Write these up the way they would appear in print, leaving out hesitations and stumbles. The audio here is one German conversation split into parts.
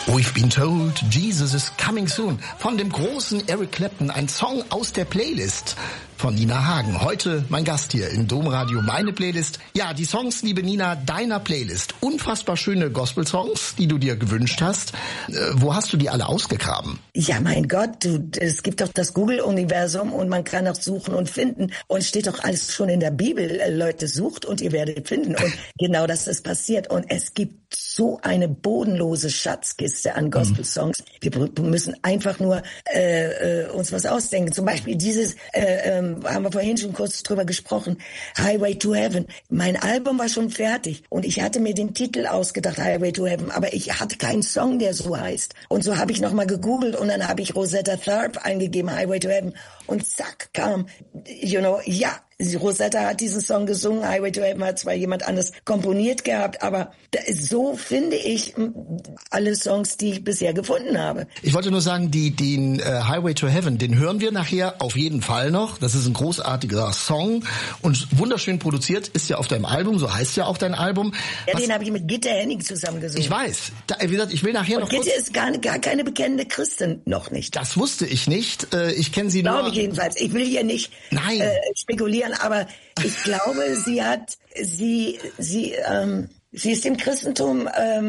We've been told Jesus is coming soon. Von dem großen Eric Clapton, ein Song aus der Playlist von Nina Hagen. Heute mein Gast hier im Domradio, meine Playlist. Ja, die Songs, liebe Nina, deiner Playlist. Unfassbar schöne Gospel-Songs, die du dir gewünscht hast. Wo hast du die alle ausgegraben? Ja, mein Gott, es gibt doch das Google-Universum und man kann auch suchen und finden. Und steht doch alles schon in der Bibel. Leute, sucht und ihr werdet finden. Und genau das ist passiert. Und es gibt so eine bodenlose Schatzkiste an Gospel-Songs. Wir müssen einfach nur uns was ausdenken. Zum Beispiel dieses, haben wir vorhin schon kurz drüber gesprochen, Highway to Heaven. Mein Album war schon fertig und ich hatte mir den Titel ausgedacht, Highway to Heaven, aber ich hatte keinen Song, der so heißt. Und so habe ich nochmal gegoogelt und dann habe ich Rosetta Tharpe eingegeben, Highway to Heaven. Und zack, kam, Rosetta hat diesen Song gesungen, Highway to Heaven hat zwar jemand anderes komponiert gehabt, aber so finde ich alle Songs, die ich bisher gefunden habe. Ich wollte nur sagen, den Highway to Heaven, den hören wir nachher auf jeden Fall noch. Das ist ein großartiger Song und wunderschön produziert, ist ja auf deinem Album, so heißt ja auch dein Album. Ja, den habe ich mit Gitte Henning zusammen gesungen. Ich weiß. Wie gesagt, ich will nachher und noch Gitte ist gar keine bekennende Christin, noch nicht. Das wusste ich nicht. Ich kenne sie nur. Glaube ich jedenfalls. Ich will hier nicht spekulieren, aber ich glaube, sie ist dem Christentum,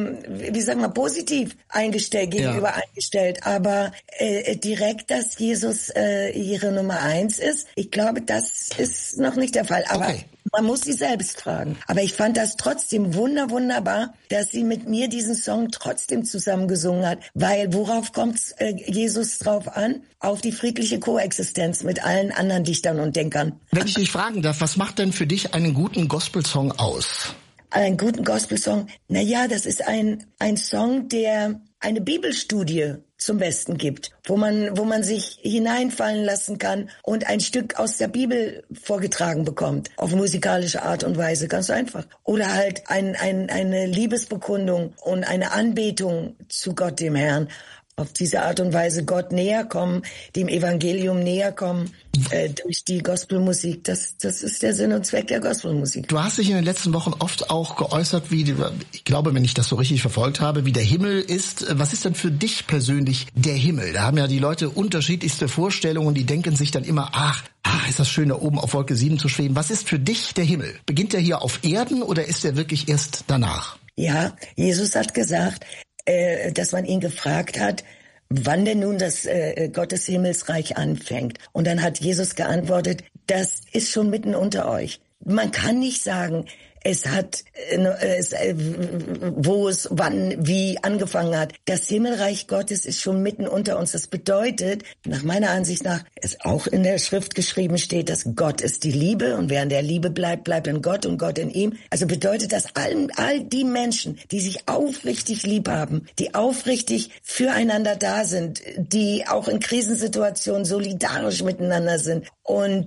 positiv gegenüber eingestellt, aber direkt, dass Jesus ihre Nummer 1 ist, ich glaube, das ist noch nicht der Fall. Aber man muss sie selbst fragen. Aber ich fand das trotzdem wunderbar, dass sie mit mir diesen Song trotzdem zusammen gesungen hat, weil worauf kommt Jesus drauf an? Auf die friedliche Koexistenz mit allen anderen Dichtern und Denkern. Wenn ich dich fragen darf, was macht denn für dich einen guten Gospel-Song aus? Einen guten Gospel-Song? Naja, das ist ein Song, der eine Bibelstudie zum Besten gibt, wo man sich hineinfallen lassen kann und ein Stück aus der Bibel vorgetragen bekommt, auf musikalische Art und Weise, ganz einfach. Oder halt eine Liebesbekundung und eine Anbetung zu Gott, dem Herrn. Auf diese Art und Weise Gott näher kommen, dem Evangelium näher kommen, durch die Gospelmusik. Das ist der Sinn und Zweck der Gospelmusik. Du hast dich in den letzten Wochen oft auch geäußert, ich glaube, wenn ich das so richtig verfolgt habe, wie der Himmel ist. Was ist denn für dich persönlich der Himmel? Da haben ja die Leute unterschiedlichste Vorstellungen, die denken sich dann immer, ist das schön, da oben auf Wolke 7 zu schweben. Was ist für dich der Himmel? Beginnt der hier auf Erden oder ist der wirklich erst danach? Ja, Jesus hat gesagt, dass man ihn gefragt hat, wann denn nun das Gottes Himmelsreich anfängt. Und dann hat Jesus geantwortet, das ist schon mitten unter euch. Man kann nicht sagen, wo es, wann, wie angefangen hat. Das Himmelreich Gottes ist schon mitten unter uns. Das bedeutet, nach meiner Ansicht nach, es auch in der Schrift geschrieben steht, dass Gott ist die Liebe und wer in der Liebe bleibt, bleibt in Gott und Gott in ihm. Also bedeutet das, all die Menschen, die sich aufrichtig lieb haben, die aufrichtig füreinander da sind, die auch in Krisensituationen solidarisch miteinander sind und